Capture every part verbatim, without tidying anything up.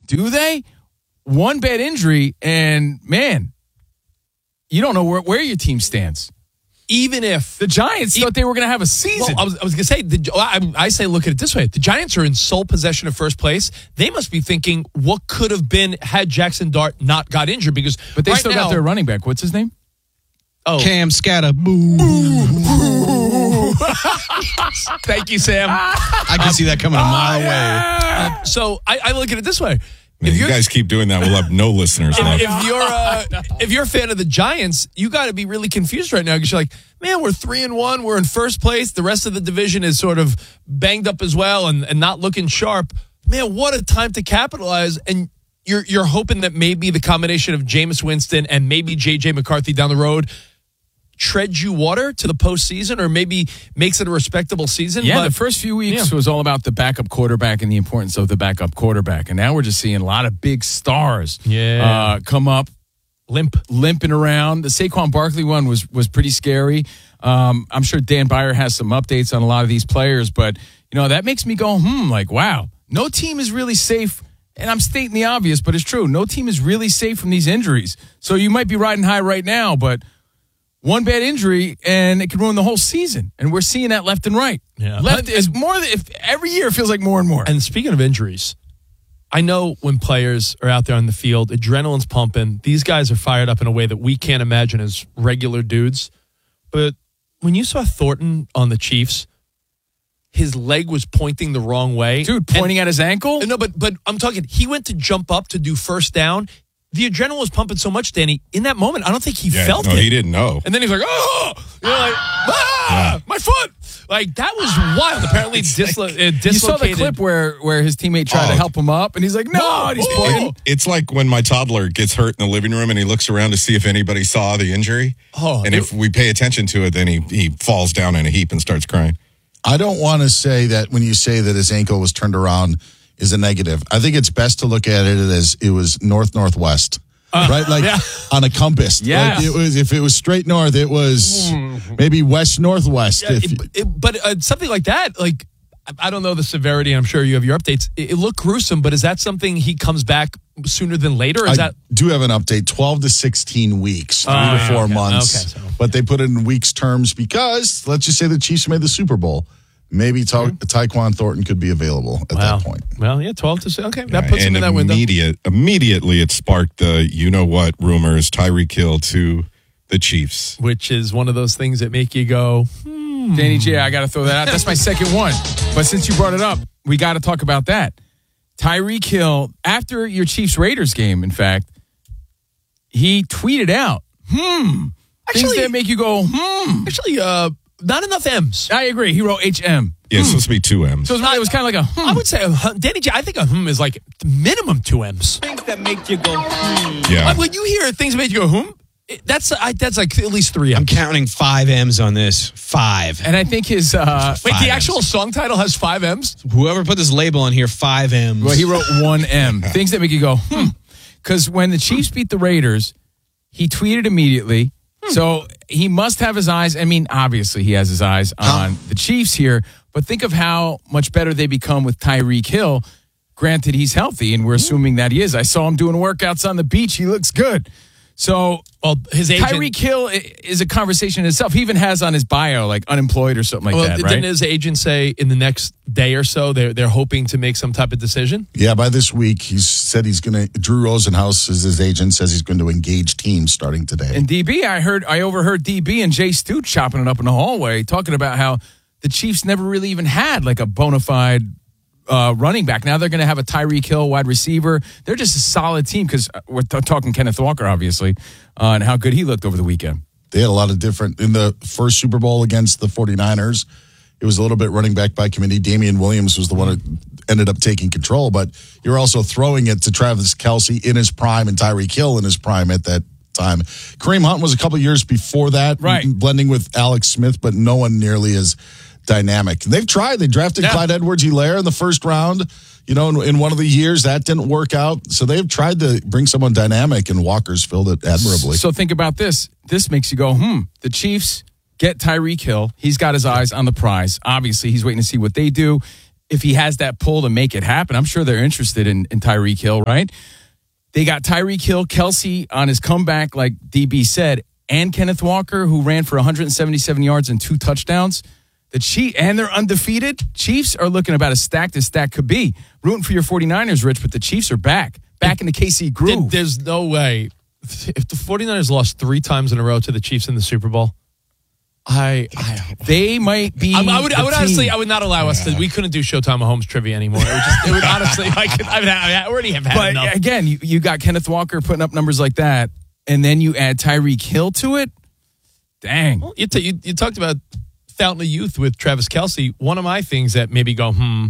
Do they? One bad injury, and man, you don't know where, where your team stands. Even if the Giants e- thought they were going to have a season. Well, I was, I was going to say, the, I, I say look at it this way. The Giants are in sole possession of first place. They must be thinking, what could have been had Jackson Dart not got injured? Because But they right still now, got their running back. What's his name? Oh. Cam Scatta. Boo. Thank you, Sam. I can see that coming a mile oh, yeah. away. Uh, so I, I look at it this way. Man, if you guys keep doing that, we'll have no listeners if, left. if you're uh, if you're a fan of the Giants, you got to be really confused right now because you're like, man, we're three and one, we're in first place. The rest of the division is sort of banged up as well and, and not looking sharp. Man, what a time to capitalize! And you're you're hoping that maybe the combination of Jameis Winston and maybe J J McCarthy down the road treads you water to the postseason, or maybe makes it a respectable season. Yeah, but, the first few weeks yeah. was all about the backup quarterback and the importance of the backup quarterback. And now we're just seeing a lot of big stars yeah. uh, come up, limp, limping around. The Saquon Barkley one was was pretty scary. Um, I'm sure Dan Byer has some updates on a lot of these players, but you know that makes me go, hmm, like, wow, no team is really safe. And I'm stating the obvious, but it's true. No team is really safe from these injuries. So you might be riding high right now, but one bad injury and it can ruin the whole season, and we're seeing that left and right. Yeah, left is more. If every year it feels like more and more. And speaking of injuries, I know when players are out there on the field, adrenaline's pumping. These guys are fired up in a way that we can't imagine as regular dudes. But when you saw Thornton on the Chiefs, his leg was pointing the wrong way, dude, pointing and, at his ankle. No, but but I'm talking. He went to jump up to do first down. The adrenaline was pumping so much, Danny. In that moment, I don't think he yeah, felt no, it. He didn't know. And then he's like, "Oh!" You're like, "Ah, yeah. my foot!" Like that was wild. Apparently, dislo- like, uh, dislocated. You saw the clip where where his teammate tried oh. to help him up, and he's like, "No!" Oh, and he's oh. pointing. It, it's like when my toddler gets hurt in the living room, and he looks around to see if anybody saw the injury. Oh, and it, if we pay attention to it, then he he falls down in a heap and starts crying. I don't want to say that when you say that his ankle was turned around is a negative. I think it's best to look at it as it was north-northwest, uh, right? Like yeah. on a compass. Yeah. Like it was, if it was straight north, it was maybe west-northwest. Yeah, if, it, it, but uh, something like that, like, I don't know the severity. I'm sure you have your updates. It, it looked gruesome, but is that something he comes back sooner than later? Or is I that do have an update, twelve to sixteen weeks, three oh, to four okay. months. Okay, so, but they put it in weeks terms because, let's just say the Chiefs made the Super Bowl. Maybe Ta- Tyquan Thornton could be available at wow. that point. Well, yeah, twelve to six. Okay, Yeah, that puts him in that window. Immediate, immediately, it sparked the you-know-what rumors, Tyreek Hill to the Chiefs. Which is one of those things that make you go, hmm. Danny J, I got to throw that out. That's my second one. But since you brought it up, we got to talk about that. Tyreek Hill, after your Chiefs-Raiders game, in fact, he tweeted out, hmm, Actually, things that make you go, hmm. Actually, uh, not enough M's. I agree. He wrote H M. Yeah, it's supposed to be two M's. So it was, it was kind of like a hmm. I would say, a, hum- Danny J, I think a hmm is like minimum two M's. Things that make you go, hmm. Yeah. Like when you hear things that make you go, hmm, it, that's I, that's like at least three M's. I'm counting five M's on this. Five. And I think his... Uh, Wait, Five the M's. actual song title has five M's? Whoever put this label on here, five M's. well, he wrote one M. Things that make you go, hmm. Because when the Chiefs beat the Raiders, he tweeted immediately. Hmm. So he must have his eyes. I mean, obviously he has his eyes on huh. the Chiefs here. But think of how much better they become with Tyreek Hill. Granted, he's healthy, and we're assuming that he is. I saw him doing workouts on the beach. He looks good. So, well, his agent, Tyreek Hill is a conversation in itself. He even has on his bio, like, unemployed or something like well, that, right? Didn't his agent say in the next day or so they're, they're hoping to make some type of decision? Yeah, by this week, he's said he's going to, Drew Rosenhaus is his agent, says he's going to engage teams starting today. And D B, I heard, I overheard D B and Jay Stu chopping it up in the hallway, talking about how the Chiefs never really even had, like, a bona fide Uh, running back. Now they're going to have a Tyreek Hill wide receiver. They're just a solid team because we're t- talking Kenneth Walker, obviously, uh, and how good he looked over the weekend. They had a lot of different, in the first Super Bowl against the 49ers, it was a little bit running back by committee. Damian Williams was the one who ended up taking control, but you're also throwing it to Travis Kelce in his prime and Tyreek Hill in his prime at that time. Kareem Hunt was a couple years before that, right, blending with Alex Smith, but no one nearly as dynamic. They've tried. They drafted yeah. Clyde Edwards-Helaire in the first round. You know, in, in one of the years, that didn't work out. So they've tried to bring someone dynamic, and Walker's filled it admirably. So think about this. This makes you go, hmm, the Chiefs get Tyreek Hill. He's got his eyes on the prize. Obviously, he's waiting to see what they do. if he has that pull to make it happen. I'm sure they're interested in, in Tyreek Hill, right? They got Tyreek Hill, Kelsey on his comeback, like D B said, and Kenneth Walker, who ran for one hundred seventy-seven yards and two touchdowns. The Chiefs, and they're undefeated. Chiefs are looking about as stacked as stack could be. Rooting for your 49ers, Rich, but the Chiefs are back. Back in the K C groove. There's no way. If the 49ers lost three times in a row to the Chiefs in the Super Bowl, I, I they might be. I, I would, I would team. honestly, I would not allow us to. We couldn't do Showtime Mahomes trivia anymore. It would, just, it would honestly, I, could, I, would, I already have had but enough. Again, you, you got Kenneth Walker putting up numbers like that, and then you add Tyreek Hill to it. Dang. Well, you, t- you, you talked about Fountain of Youth with Travis Kelce. One of my things that maybe go, hmm,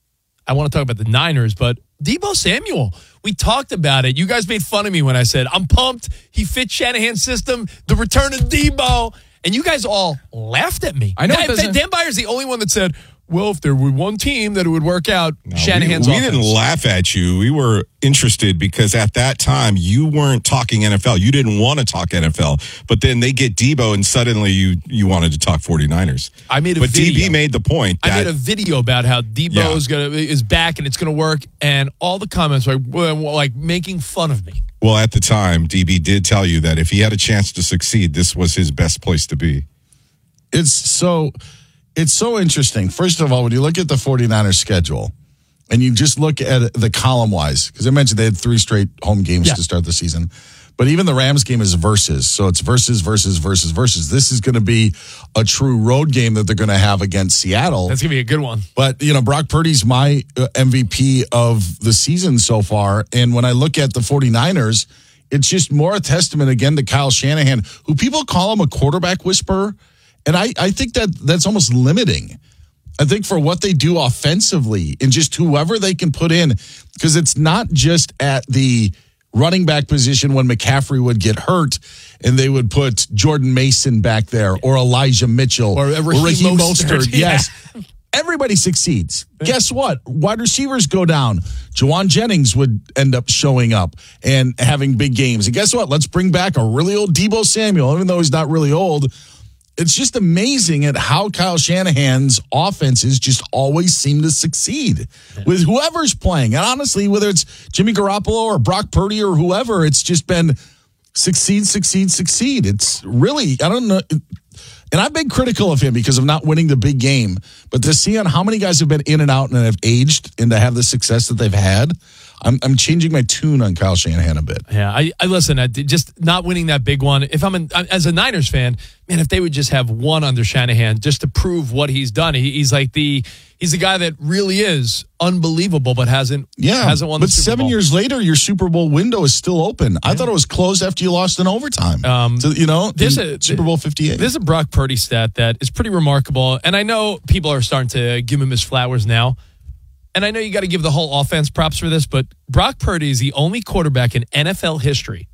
I want to talk about the Niners, but Deebo Samuel. We talked about it. You guys made fun of me when I said, I'm pumped. He fits Shanahan's system. The return of Deebo. And you guys all laughed at me. I know. Dan, Dan Byer's the only one that said, well, if there were one team that it would work out, No, Shanahan's we, we offense. didn't laugh at you. We were interested because at that time you weren't talking N F L. You didn't want to talk N F L. But then they get Deebo and suddenly you you wanted to talk 49ers. I made a but video. D B made the point that I made a video about how Deebo Yeah. is gonna is back and it's gonna work, and all the comments were were like making fun of me. well, at the time, D B did tell you that if he had a chance to succeed, this was his best place to be. It's so it's so interesting. First of all, when you look at the 49ers schedule and you just look at it, the column wise, because I mentioned they had three straight home games Yeah. to start the season. But even the Rams game is versus. So it's versus, versus, versus, versus. This is going to be a true road game that they're going to have against Seattle. That's gonna be a good one. But, you know, Brock Purdy's my uh, M V P of the season so far. And when I look at the 49ers, it's just more a testament again to Kyle Shanahan, who people call him a quarterback whisperer. And I, I think that that's almost limiting. I think for what they do offensively and just whoever they can put in, because it's not just at the running back position when McCaffrey would get hurt and they would put Jordan Mason back there or Elijah Mitchell Or Raheem Mostert, Mostert. yeah. Yes. Everybody succeeds. Guess what? Wide receivers go down. Juwan Jennings would end up showing up and having big games. And guess what? Let's bring back a really old Deebo Samuel, even though he's not really old. It's just amazing at how Kyle Shanahan's offenses just always seem to succeed with whoever's playing. And honestly, whether it's Jimmy Garoppolo or Brock Purdy or whoever, it's just been succeed, succeed, succeed. It's really, I don't know. And I've been critical of him because of not winning the big game. But to see on how many guys have been in and out and have aged and to have the success that they've had, I'm, I'm changing my tune on Kyle Shanahan a bit. Yeah, I, I listen. I did- just not winning that big one. If I'm an, as a Niners fan, man, if they would just have one under Shanahan just to prove what he's done, he, he's like the he's the guy that really is unbelievable, but hasn't Yeah, hasn't won. but the Super seven Bowl. years later, your Super Bowl window is still open. I thought it was closed after you lost in overtime. Um, so, you know, there's in a- Super Bowl fifty-eight. There's a Brock Purdy stat that is pretty remarkable, and I know people are starting to give him his flowers now. And I know you got to give the whole offense props for this, but Brock Purdy is the only quarterback in N F L history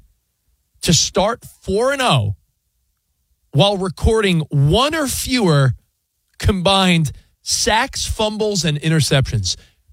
to start four and oh while recording one or fewer combined sacks, fumbles, and interceptions.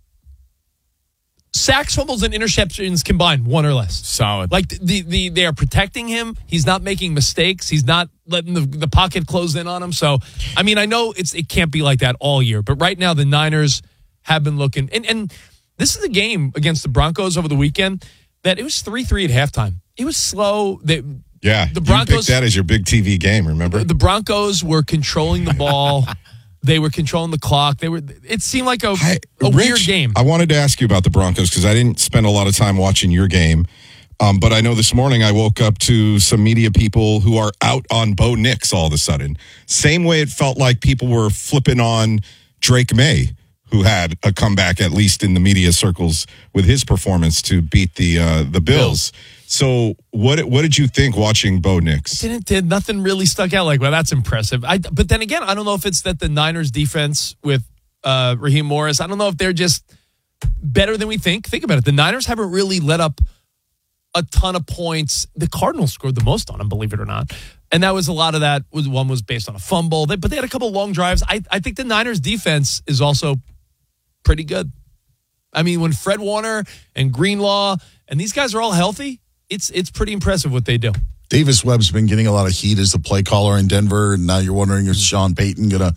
Sacks, fumbles, and interceptions combined, one or less. Solid. Like the, the they are protecting him. He's not making mistakes. He's not letting the, the pocket close in on him. So, I mean, I know it's it can't be like that all year, but right now the Niners have been looking, and, and this is a game against the Broncos over the weekend that it was three three at halftime. It was slow. They, Yeah, the you Broncos. picked that as your big T V game, remember? The Broncos were controlling the ball. They were controlling the clock. They were. It seemed like a, I- a weird Rich, game. I wanted to ask you about the Broncos because I didn't spend a lot of time watching your game. Um, but I know this morning I woke up to some media people who are out on Bo Nix all of a sudden. Same way it felt like people were flipping on Drake May, who had a comeback, at least in the media circles, with his performance to beat the uh, the Bills. So what what did you think watching Bo Nix? Didn't did nothing really stuck out like, well, that's impressive. I, but then again, I don't know if it's that the Niners defense with uh, Raheem Morris, I don't know if they're just better than we think. Think about it. The Niners haven't really let up a ton of points. The Cardinals scored the most on them, believe it or not. And that was a lot of that. Was one was based on a fumble. They, but they had a couple long drives. I, I think the Niners defense is also pretty good. I mean, when Fred Warner and Greenlaw and these guys are all healthy, it's it's pretty impressive what they do. Davis Webb's been getting a lot of heat as the play caller in Denver, and now you're wondering if Sean Payton going to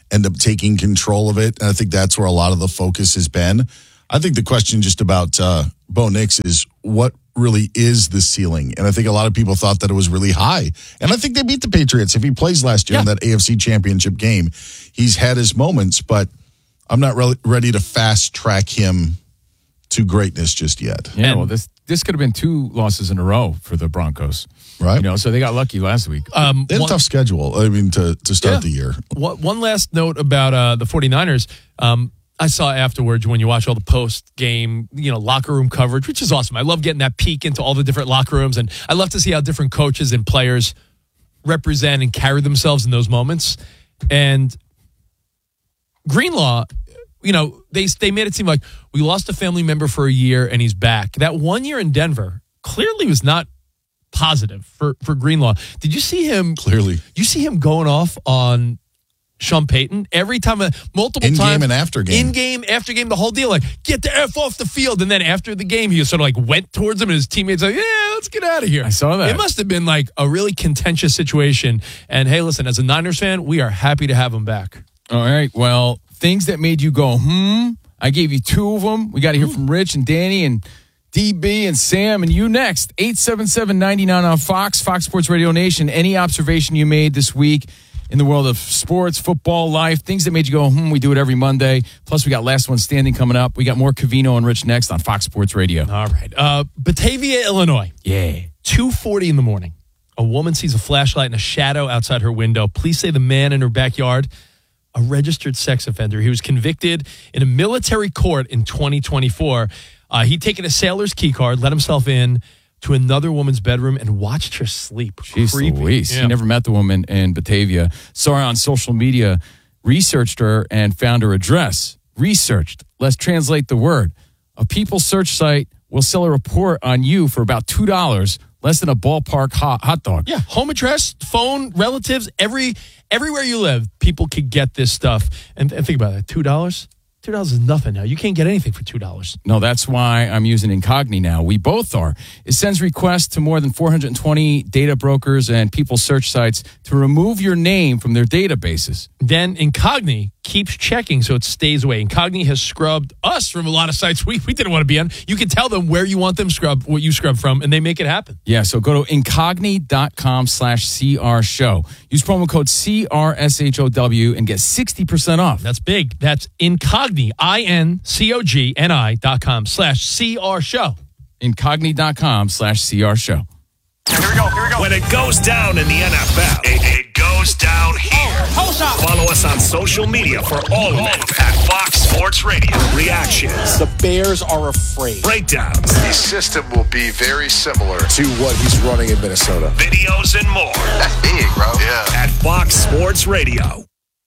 end up taking control of it. And I think that's where a lot of the focus has been. I think the question just about uh, Bo Nix is what really is the ceiling? And I think a lot of people thought that it was really high. And I think they beat the Patriots. If he plays last year Yeah. in that A F C Championship game, he's had his moments, but I'm not really ready to fast track him to greatness just yet. Yeah, And- well, this this could have been two losses in a row for the Broncos. Right. You know, so they got lucky last week. Um, They had one- a tough schedule, I mean, to, to start Yeah. the year. One one last note about uh, the 49ers. Um, I saw afterwards when you watch all the post-game, you know, locker room coverage, which is awesome. I love getting that peek into all the different locker rooms, and I love to see how different coaches and players represent and carry themselves in those moments. And Greenlaw, you know, they they made it seem like we lost a family member for a year and he's back. That one year in Denver clearly was not positive for, for Greenlaw. Did you see him? Clearly. You see him going off on Sean Payton every time, uh, multiple In times. game and after game. In game, after game, the whole deal. Like, get the F off the field. And then after the game, he sort of like went towards him and his teammates like, yeah, let's get out of here. I saw that. It must have been like a really contentious situation. And hey, listen, as a Niners fan, we are happy to have him back. All right. Well, things that made you go, hmm. I gave you two of them. We got to hear from Rich and Danny and D B and Sam and you next. eight seven seven, nine nine on Fox, Fox Sports Radio Nation. Any observation you made this week in the world of sports, football, life, things that made you go, hmm, we do it every Monday. Plus, we got Last One Standing coming up. We got more Covino and Rich next on Fox Sports Radio. All right. Uh, Batavia, Illinois. Yeah. two forty in the morning. A woman sees a flashlight and a shadow outside her window. Police say the man in her backyard, a registered sex offender. He was convicted in a military court in twenty twenty-four. Uh, he'd taken a sailor's key card, let himself in to another woman's bedroom and watched her sleep. Jeez Creepy. Louise. Yeah. He never met the woman in Batavia. Saw her on social media, researched her, and found her address. Researched. Let's translate the word. A people search site will sell a report on you for about two dollars, less than a ballpark hot, hot dog. Yeah, home address, phone, relatives, every everywhere you live, people could get this stuff. And, and think about that, two dollars? two dollars is nothing now. You can't get anything for two dollars. No, that's why I'm using Incogni now. We both are. It sends requests to more than four hundred twenty data brokers and people search sites to remove your name from their databases. Then Incogni keeps checking so it stays away. Incogni has scrubbed us from a lot of sites we, we didn't want to be on. You can tell them where you want them scrubbed, what you scrub from, and they make it happen. Yeah, so go to incogni.com slash CR show. Use promo code C R S H O W and get sixty percent off. That's big. That's Incogni, I N C O G N I dot com slash C R show. Incogni.com slash CR show. Here we go, here we go. When it goes down in the N F L, it, it goes down here. Follow us on social media for all of it at Fox Sports Radio. Reactions, The Bears are afraid. breakdowns, His system will be very similar to what he's running in Minnesota. videos, and more That's big, bro. Yeah. at Fox Sports Radio.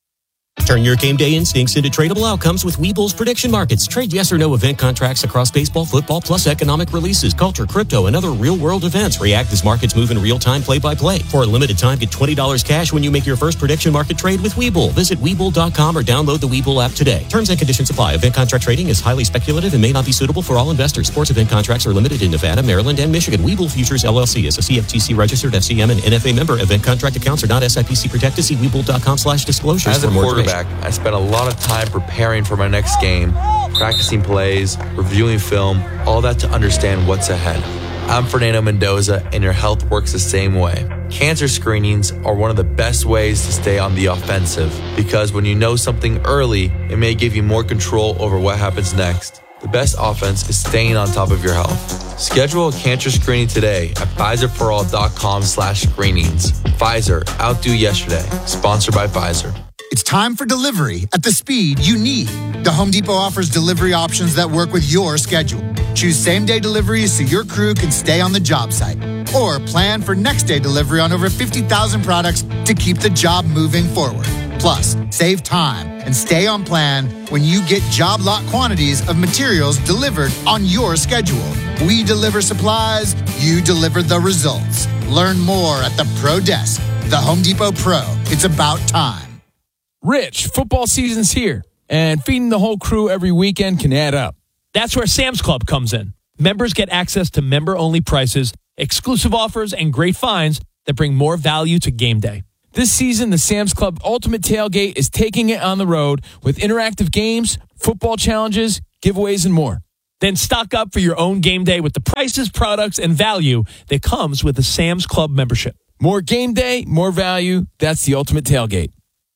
Turn your game day instincts into tradable outcomes with Weeble's prediction markets. Trade yes or no event contracts across baseball, football, plus economic releases, culture, crypto, and other real-world events. React as markets move in real time, play-by-play. For a limited time, get twenty dollars cash when you make your first prediction market trade with Weeble. Visit Weeble dot com or download the Weeble app today. Terms and conditions apply. Event contract trading is highly speculative and may not be suitable for all investors. Sports event contracts are limited in Nevada, Maryland, and Michigan. Weeble Futures, L L C is a C F T C-registered F C M and N F A member. Event contract accounts are not S I P C protected. See Weeble dot com slash disclosures As for a more quarterback, information. I spent a lot of time preparing for my next game, practicing plays, reviewing film, all that to understand what's ahead. I'm Fernando Mendoza, and your health works the same way. Cancer screenings are one of the best ways to stay on the offensive because when you know something early, it may give you more control over what happens next. The best offense is staying on top of your health. Schedule a cancer screening today at Pfizer for all dot com slash screenings. Pfizer, outdo yesterday. Sponsored by Pfizer. It's time for delivery at the speed you need. The Home Depot offers delivery options that work with your schedule. Choose same-day deliveries so your crew can stay on the job site. Or plan for next-day delivery on over fifty thousand products to keep the job moving forward. Plus, save time and stay on plan when you get job lot quantities of materials delivered on your schedule. We deliver supplies, you deliver the results. Learn more at the Pro Desk. The Home Depot Pro. It's about time. Rich, football season's here, and feeding the whole crew every weekend can add up. That's where Sam's Club comes in. Members get access to member-only prices, exclusive offers, and great finds that bring more value to game day. This season, the Sam's Club Ultimate Tailgate is taking it on the road with interactive games, football challenges, giveaways, and more. Then stock up for your own game day with the prices, products, and value that comes with the Sam's Club membership. More game day, more value. That's the Ultimate Tailgate.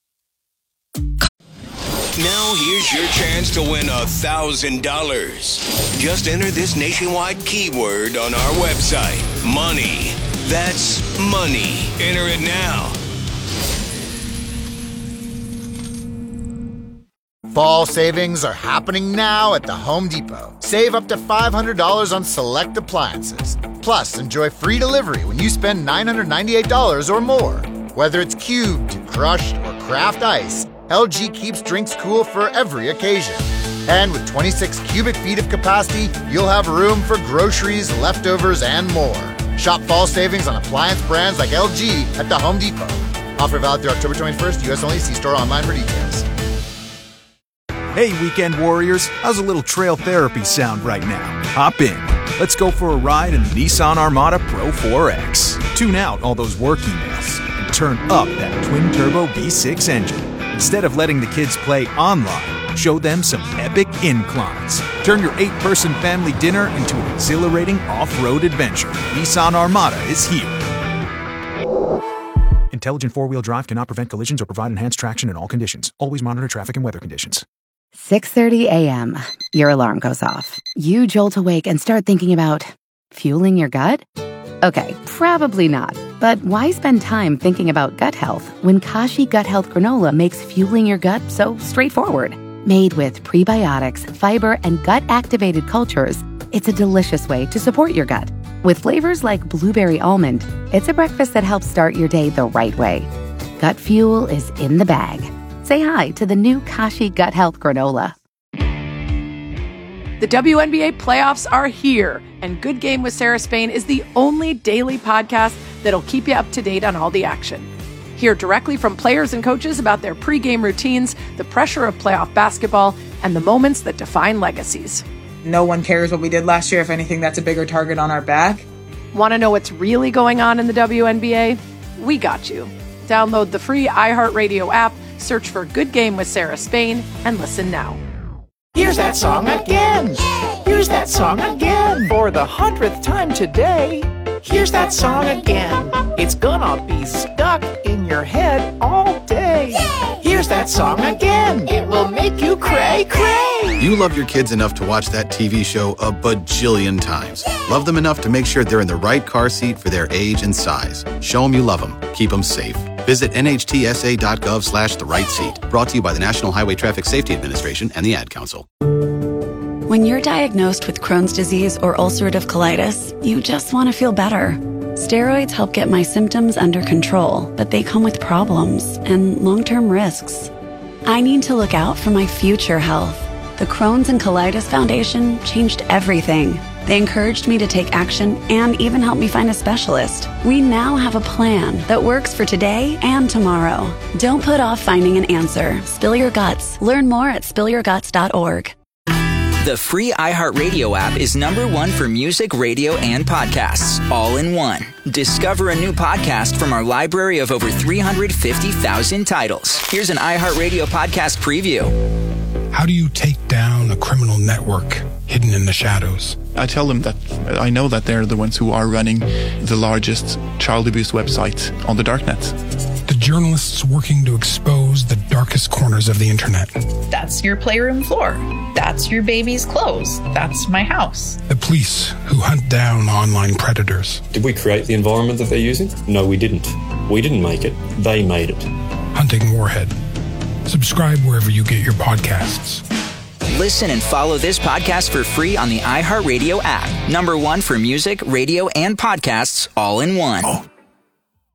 Now here's your chance to win one thousand dollars. Just enter this nationwide keyword on our website. Money. That's money. Enter it now. Fall savings are happening now at the Home Depot. Save up to five hundred dollars on select appliances. Plus, enjoy free delivery when you spend nine hundred ninety-eight dollars or more. Whether it's cubed, crushed, or craft ice, L G keeps drinks cool for every occasion. And with twenty-six cubic feet of capacity, you'll have room for groceries, leftovers, and more. Shop fall savings on appliance brands like L G at the Home Depot. Offer valid through October twenty-first, U S only. See store online for details. Hey, weekend warriors, how's a little trail therapy sound right now? Hop in. Let's go for a ride in the Nissan Armada Pro four X. Tune out all those work emails and turn up that twin-turbo V six engine. Instead of letting the kids play online, show them some epic inclines. Turn your eight-person family dinner into an exhilarating off-road adventure. Nissan Armada is here. Intelligent four-wheel drive cannot prevent collisions or provide enhanced traction in all conditions. Always monitor traffic and weather conditions. six thirty a.m. Your alarm goes off. You jolt awake and start thinking about fueling your gut? Okay, probably not. But why spend time thinking about gut health when Kashi Gut Health Granola makes fueling your gut so straightforward? Made with prebiotics, fiber, and gut-activated cultures, it's a delicious way to support your gut. With flavors like blueberry almond, it's a breakfast that helps start your day the right way. Gut fuel is in the bag. Say hi to the new Kashi Gut Health Granola. The W N B A playoffs are here, and Good Game with Sarah Spain is the only daily podcast that'll keep you up to date on all the action. Hear directly from players and coaches about their pregame routines, the pressure of playoff basketball, and the moments that define legacies. No one cares what we did last year. If anything, that's a bigger target on our back. Want to know what's really going on in the W N B A? We got you. Download the free iHeartRadio app, search for Good Game with Sarah Spain, and listen now. Here's that song again. Here's that song again. For the hundredth time today. Here's that song again. It's gonna be stuck in your head all day. Here's that song again. It will make you cray cray. You love your kids enough to watch that T V show a bajillion times. Love them enough to make sure they're in the right car seat for their age and size. Show them you love them. Keep them safe. Visit N H T S A dot gov slash the right seat. Brought to you by the National Highway Traffic Safety Administration and the Ad Council. When you're diagnosed with Crohn's disease or ulcerative colitis, you just want to feel better. Steroids help get my symptoms under control, but they come with problems and long-term risks. I need to look out for my future health. The Crohn's and Colitis Foundation changed everything. They encouraged me to take action and even helped me find a specialist. We now have a plan that works for today and tomorrow. Don't put off finding an answer. Spill your guts. Learn more at spill your guts dot org. The free iHeartRadio app is number one for music, radio, and podcasts, all in one. Discover a new podcast from our library of over three hundred fifty thousand titles. Here's an iHeartRadio podcast preview. How do you take down a criminal network hidden in the shadows? I tell them that I know that they're the ones who are running the largest child abuse website on the darknet. The journalists working to expose the darkest corners of the internet. That's your playroom floor. That's your baby's clothes. That's my house. The police who hunt down online predators. Did we create the environment that they're using? No, we didn't. We didn't make it. They made it. Hunting Warhead. Subscribe wherever you get your podcasts. Listen and follow this podcast for free on the iHeartRadio app. Number one for music, radio, and podcasts, all in one. Oh.